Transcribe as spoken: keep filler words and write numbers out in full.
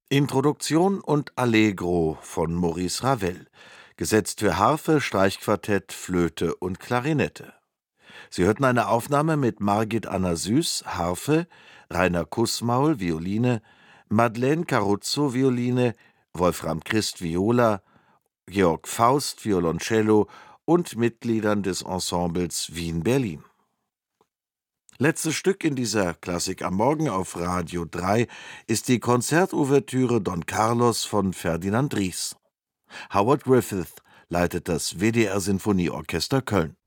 Introduktion und Allegro von Maurice Ravel, gesetzt für Harfe, Streichquartett, Flöte und Klarinette. Sie hörten eine Aufnahme mit Margit Anna Süß, Harfe, Rainer Kussmaul, Violine, Madeleine Caruzzo, Violine, Wolfram Christ, Viola, Georg Faust, Violoncello und Mitgliedern des Ensembles Wien-Berlin. Letztes Stück in dieser Klassik am Morgen auf Radio drei ist die Konzertouvertüre Don Carlos von Ferdinand Ries. Howard Griffith leitet das W D R Sinfonieorchester Köln.